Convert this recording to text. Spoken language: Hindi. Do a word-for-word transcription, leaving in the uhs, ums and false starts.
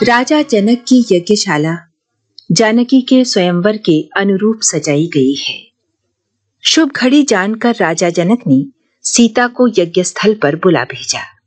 राजा जनक की यज्ञशाला जानकी के स्वयंवर के अनुरूप सजाई गई है। शुभ घड़ी जानकर राजा जनक ने सीता को यज्ञ स्थल पर बुला भेजा।